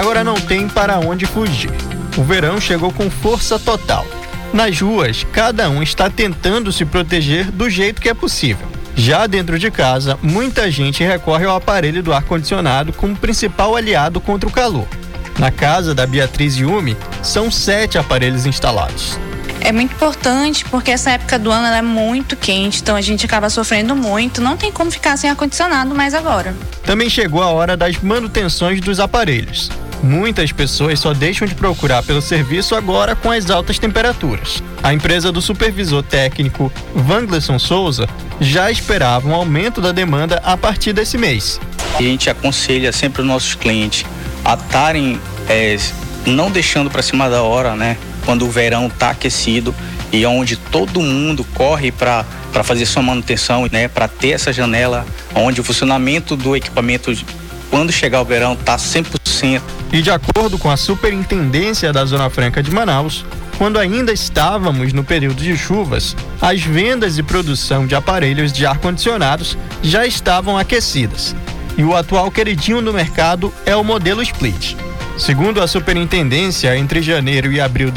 Agora não tem para onde fugir. O verão chegou com força total. Nas ruas, cada um está tentando se proteger do jeito que é possível. Já dentro de casa, muita gente recorre ao aparelho do ar-condicionado como principal aliado contra o calor. Na casa da Beatriz Yumi, são 7 aparelhos instalados. É muito importante porque essa época do ano ela é muito quente, então a gente acaba sofrendo muito. Não tem como ficar sem ar-condicionado mais agora. Também chegou a hora das manutenções dos aparelhos. Muitas pessoas só deixam de procurar pelo serviço agora com as altas temperaturas. A empresa do supervisor técnico Wanglerson Souza já esperava um aumento da demanda a partir desse mês. A gente aconselha sempre os nossos clientes a estarem não deixando para cima da hora, né? Quando o verão está aquecido e onde todo mundo corre para fazer sua manutenção, né? Para ter essa janela onde o funcionamento do equipamento, quando chegar o verão, está 100%. E de acordo com a Superintendência da Zona Franca de Manaus, quando ainda estávamos no período de chuvas, as vendas e produção de aparelhos de ar-condicionados já estavam aquecidas. E o atual queridinho do mercado é o modelo Split. Segundo a Superintendência, entre janeiro e abril